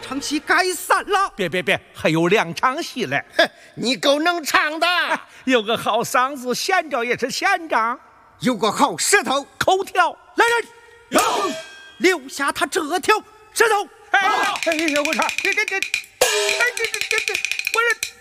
场戏该散了。 别，还有2场戏嘞。 哼，你够能唱的。 有个好嗓子，闲着也是闲着。 有个好舌头， 口条。 来人，有，留下他这条舌头。 哎呀，我操！这，我这。